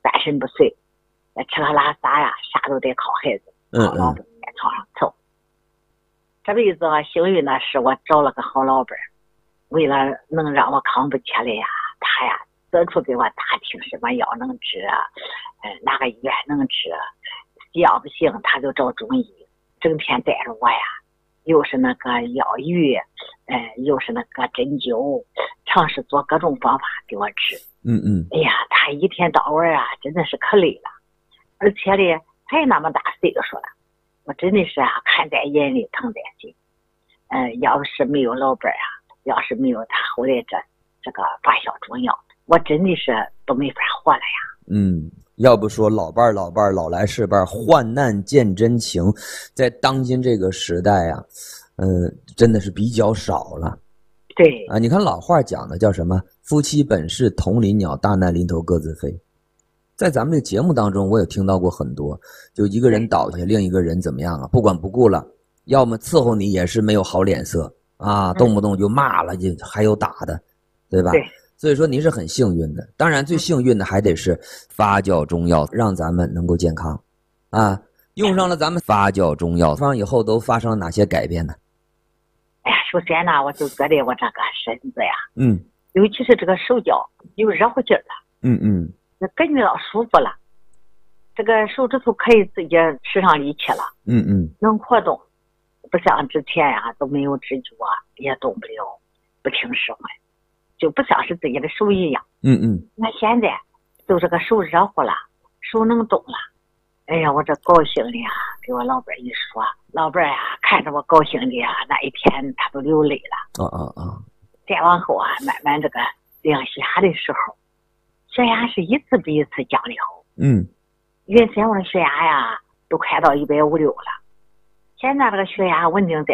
30多岁，吃喝拉撒呀，啥都得靠孩子，靠老板在床上凑。这辈子幸运的是我找了个好老板，为了能让我康复起来呀，他呀四处给我打听什么药能治啊，哪个医院能治，要不行他就找中医，整天带着我呀，又是那个药浴，又是那个针灸，尝试做各种方法给我治。哎呀，他一天到晚啊，真的是可累了，而且呢，他也那么大岁数了，我真的是啊，看在眼里，疼在心。要是没有老伴啊，要是没有他后来这个发酵中药，我真的是都没法活了呀。 要不说老伴老来是伴，患难见真情，在当今这个时代啊，真的是比较少了。 对啊，你看老话讲的叫什么？夫妻本是同林鸟，大难临头各自飞。在咱们这个节目当中，我有听到过很多，就一个人倒下，另一个人怎么样啊？不管不顾了，要么伺候你也是没有好脸色啊，动不动就骂了，就还有打的，对吧？ 对。 所以说您是很幸运的。当然最幸运的还得是发酵中药，让咱们能够健康啊。用上了咱们发酵中药方以后，都发生了哪些改变呢？ 哎呀，首先呢，我就觉得我这个身子呀，尤其是这个手脚有热乎劲儿了，感觉到舒服了，这个手指头可以自己使上力气了，能活动，不像之前呀都没有知觉啊，也动不了，不听使唤，就不像是自己的手一样。那现在就这个手热乎了，手能动了，哎呀，我这高兴的呀，给我老伴一说，老伴呀看着我高兴的呀，那一天他都流泪了。再往后啊，慢慢这个量血压的时候，血压是一次比一次降的好。原先我的血压呀都快到150、160了，现在这个血压稳定在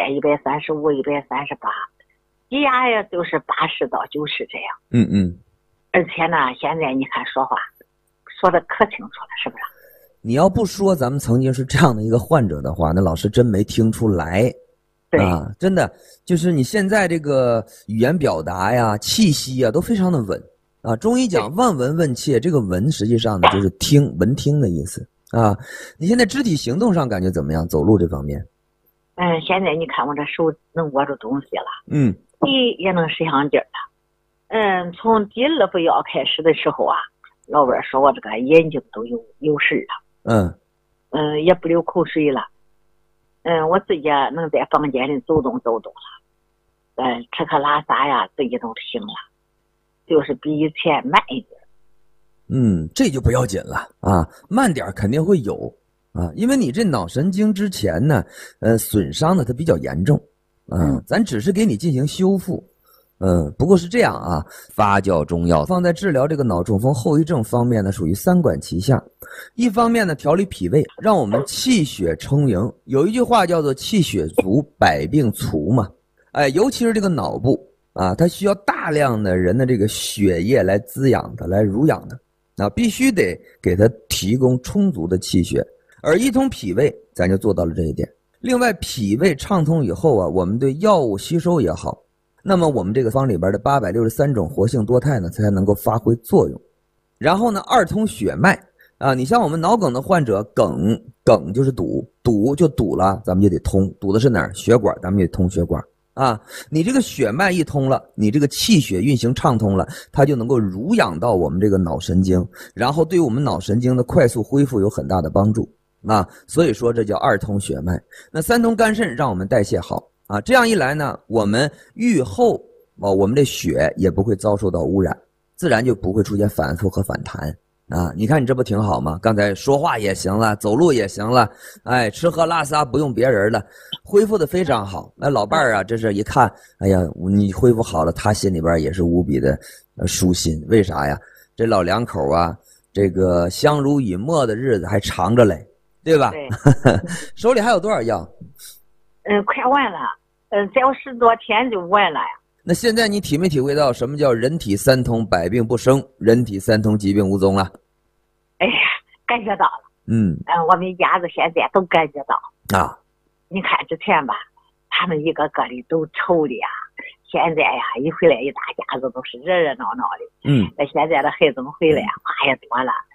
135、138，低压呀就是80到90这样。而且呢，现在你看说话说的可清楚了，是不是？ 你要不说咱们曾经是这样的一个患者的话，那老师真没听出来。啊，真的就是你现在这个语言表达呀、气息呀都非常的稳啊。中医讲望闻问切，这个闻实际上呢就是听，闻听的意思啊。你现在肢体行动上感觉怎么样？走路这方面？ 现在你看我这手能握住东西了，腿也能使上劲儿了。从第2副药开始的时候啊，老伴说我这个眼睛都有事了，也不流口水了。我自己能在房间里走动了，吃喝拉撒呀，自己都行了，就是比以前慢一点。 这就不要紧了啊，慢点肯定会有啊，因为你这脑神经之前呢，损伤的它比较严重，咱只是给你进行修复。不过是这样啊，发酵中药放在治疗这个脑中风后遗症方面呢，属于3管齐下。一方面呢，调理脾胃，让我们气血充盈。有一句话叫做气血足，百病除嘛。尤其是这个脑部啊，它需要大量的人的这个血液来滋养它，来濡养它，必须得给它提供充足的气血。而一通脾胃，咱就做到了这一点。另外，脾胃畅通以后啊，我们对药物吸收也好。那么我们这个方里边的863种活性多肽呢，才能够发挥作用。然后呢，2通血脉啊，你像我们脑梗的患者，梗就是堵就堵了，咱们就得通，堵的是哪儿？血管，咱们就得通血管啊。你这个血脉一通了，你这个气血运行畅通了，它就能够濡养到我们这个脑神经，然后对于我们脑神经的快速恢复有很大的帮助啊。所以说这叫2通血脉。那3通肝肾让我们代谢好。这样一来呢，我们愈后我们的血也不会遭受到污染，自然就不会出现反复和反弹啊。你看你这不挺好吗？刚才说话也行了，走路也行了，吃喝拉撒不用别人了，恢复的非常好。那老伴儿啊，这是一看，哎呀，你恢复好了，他心里边也是无比的舒心。为啥呀？这老两口啊，这个相濡以沫的日子还长着嘞，对吧？ 对手里还有多少药？ 快完了，再有10多天就完了呀。 那现在你体没体会到什么叫人体3通百病不生，人体3通疾病无踪了？ 哎呀，感觉到了。我们家子现在都感觉到啊。 你看之前吧，他们一个个的都愁的呀，现在呀一回来一大家子都是热热闹闹的。那现在的孩子们回来呀话也多了，